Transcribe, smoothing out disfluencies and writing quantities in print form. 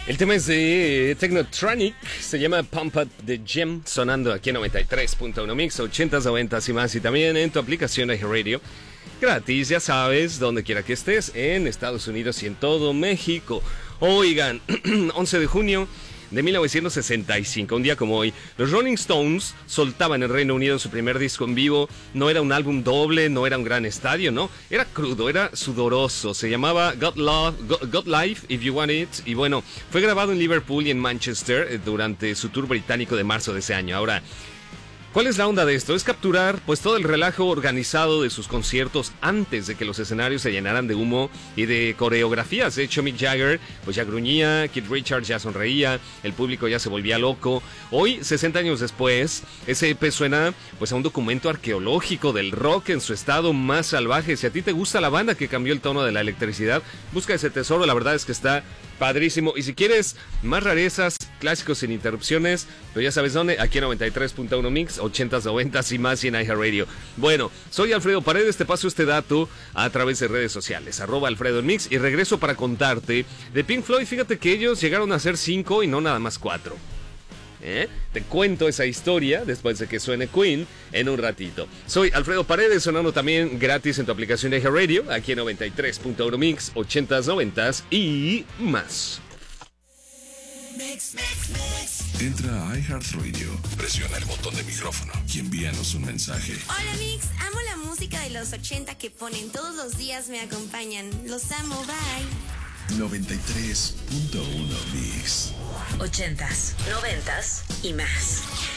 El tema es de Technotronic, se llama Pump Up the Gym, sonando aquí en 93.1 Mix, 80s, 90s y más, y también en tu aplicación iHeartRadio. Gratis, ya sabes, donde quiera que estés, en Estados Unidos y en todo México. Oigan, 11 de junio de 1965, un día como hoy, los Rolling Stones soltaban en Reino Unido su primer disco en vivo. No era un álbum doble, no era un gran estadio, no, era crudo, era sudoroso, se llamaba Got Life If You Want It, y bueno, fue grabado en Liverpool y en Manchester durante su tour británico de marzo de ese año. Ahora, ¿cuál es la onda de esto? Es capturar pues todo el relajo organizado de sus conciertos antes de que los escenarios se llenaran de humo y de coreografías. De hecho, Mick Jagger pues ya gruñía, Keith Richards ya sonreía, el público ya se volvía loco. Hoy, 60 años después, ese EP suena pues a un documento arqueológico del rock en su estado más salvaje. Si a ti te gusta la banda que cambió el tono de la electricidad, busca ese tesoro, la verdad es que está padrísimo. Y si quieres más rarezas, clásicos sin interrupciones, pues ya sabes dónde, aquí en 93.1 Mix, 80s, 90s y más y en iHeartRadio. Bueno, soy Alfredo Paredes, te paso este dato a través de redes sociales, @Alfredo en Mix, y regreso para contarte de Pink Floyd. Fíjate que ellos llegaron a ser 5 y no nada más 4. Te cuento esa historia después de que suene Queen en un ratito. Soy Alfredo Paredes, sonando también gratis en tu aplicación de iHeartRadio, aquí en 93.1 Mix, 80s, 90s y más. Entra a iHeartRadio, presiona el botón de micrófono y envíanos un mensaje. Hola Mix, amo la música de los 80 que ponen todos los días, me acompañan. Los amo, bye. 93.1 Mix. 80s, 90s y más.